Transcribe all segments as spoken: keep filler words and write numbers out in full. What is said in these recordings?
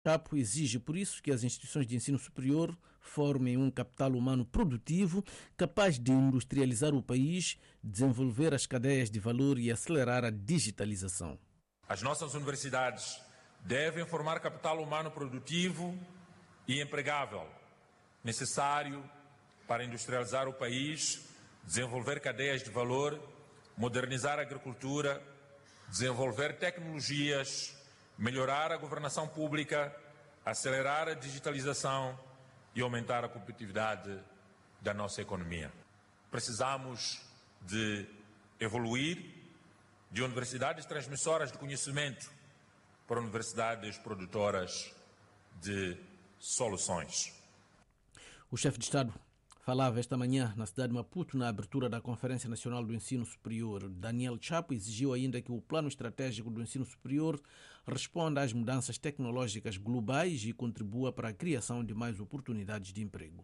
Chapo exige, por isso, que as instituições de ensino superior formem um capital humano produtivo, capaz de industrializar o país, desenvolver as cadeias de valor e acelerar a digitalização. As nossas universidades devem formar capital humano produtivo e empregável, necessário para industrializar o país, desenvolver cadeias de valor, modernizar a agricultura, desenvolver tecnologias, melhorar a governação pública, acelerar a digitalização e aumentar a competitividade da nossa economia. Precisamos de evoluir de universidades transmissoras de conhecimento para universidades produtoras de soluções. O chefe de Estado falava esta manhã na cidade de Maputo, na abertura da Conferência Nacional do Ensino Superior. Daniel Chapo exigiu ainda que o plano estratégico do ensino superior responda às mudanças tecnológicas globais e contribua para a criação de mais oportunidades de emprego.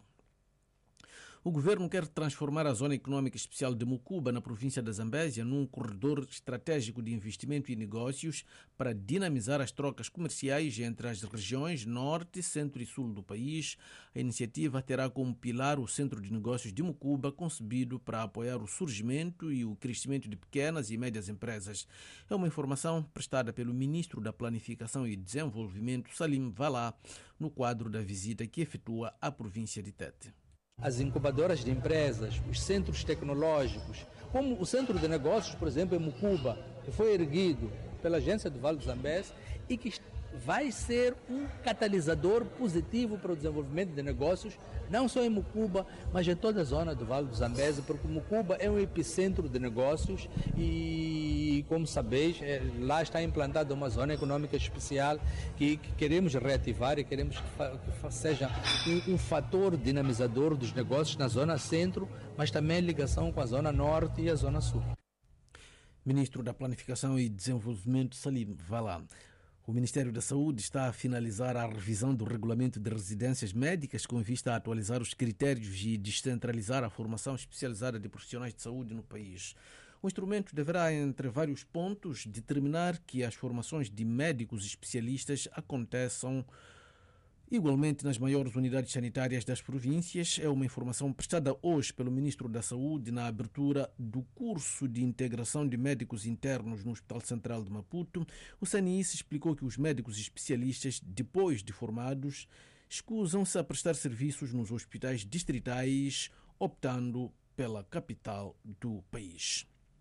O governo quer transformar a Zona Econômica Especial de Mucuba, na província da Zambésia, num corredor estratégico de investimento e negócios para dinamizar as trocas comerciais entre as regiões norte, centro e sul do país. A iniciativa terá como pilar o Centro de Negócios de Mucuba, concebido para apoiar o surgimento e o crescimento de pequenas e médias empresas. É uma informação prestada pelo ministro da Planificação e Desenvolvimento, Salim Valá, no quadro da visita que efetua à província de Tete. As incubadoras de empresas, os centros tecnológicos, como o Centro de Negócios, por exemplo, em Mucuba, que foi erguido pela Agência do Vale do Zambésia e que vai ser um catalisador positivo para o desenvolvimento de negócios, não só em Mucuba, mas em toda a zona do Vale do Zambésia, porque Mucuba é um epicentro de negócios e, como sabeis, é, lá está implantada uma zona econômica especial que, que queremos reativar e queremos que, fa, que seja um, um fator dinamizador dos negócios na zona centro, mas também em ligação com a zona norte e a zona sul. Ministro da Planificação e Desenvolvimento, Salim Valá. O Ministério da Saúde está a finalizar a revisão do regulamento de residências médicas com vista a atualizar os critérios e descentralizar a formação especializada de profissionais de saúde no país. O instrumento deverá, entre vários pontos, determinar que as formações de médicos especialistas aconteçam igualmente nas maiores unidades sanitárias das províncias. É uma informação prestada hoje pelo Ministro da Saúde na abertura do curso de integração de médicos internos no Hospital Central de Maputo. O C N I S explicou que os médicos especialistas, depois de formados, escusam-se a prestar serviços nos hospitais distritais, optando pela capital do país.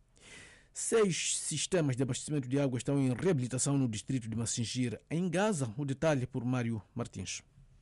Seis sistemas de abastecimento de água estão em reabilitação no distrito de Massingir, em Gaza. O detalhe por Mário Martins.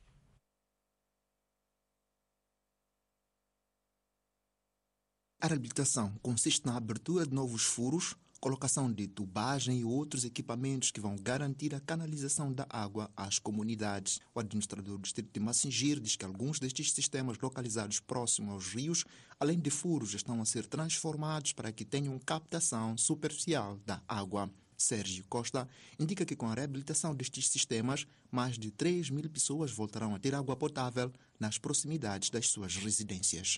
A reabilitação consiste na abertura de novos furos, colocação de tubagem e outros equipamentos que vão garantir a canalização da água às comunidades. O administrador do distrito de Massingir diz que alguns destes sistemas localizados próximos aos rios, além de furos, estão a ser transformados para que tenham captação superficial da água. Sérgio Costa indica que com a reabilitação destes sistemas, mais de três mil pessoas voltarão a ter água potável nas proximidades das suas residências.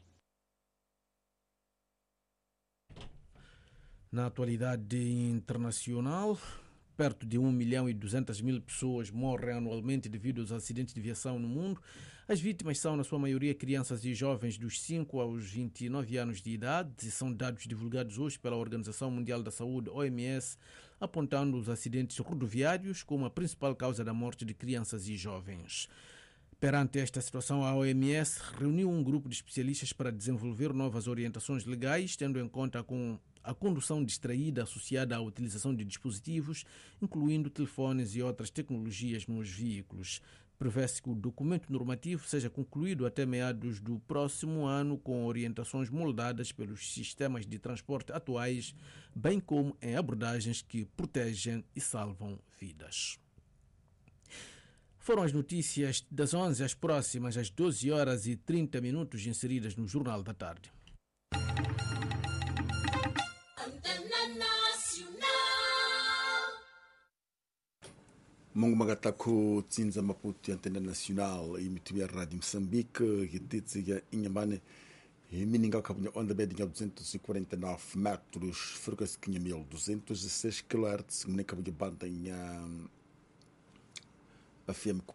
Na atualidade internacional, perto de um milhão e duzentas mil pessoas morrem anualmente devido aos acidentes de viação no mundo. As vítimas são, na sua maioria, crianças e jovens dos cinco aos vinte e nove anos de idade, e são dados divulgados hoje pela Organização Mundial da Saúde, O M S, apontando os acidentes rodoviários como a principal causa da morte de crianças e jovens. Perante esta situação, a O M S reuniu um grupo de especialistas para desenvolver novas orientações legais, tendo em conta com a condução distraída associada à utilização de dispositivos, incluindo telefones e outras tecnologias nos veículos. Prevê-se que o documento normativo seja concluído até meados do próximo ano, com orientações moldadas pelos sistemas de transporte atuais, bem como em abordagens que protegem e salvam vidas. Foram as notícias das onze às próximas às doze horas e trinta minutos inseridas no Jornal da Tarde. Mongo magatako tsinza Maputo Antena Nacional e Mitumia Rádio Moçambique que diziga inhamane e mininga cabunha onda bedinha duzentos e quarenta e nove metros, frequência mil duzentos e seis kHz, nem cabunha banda em a F I E M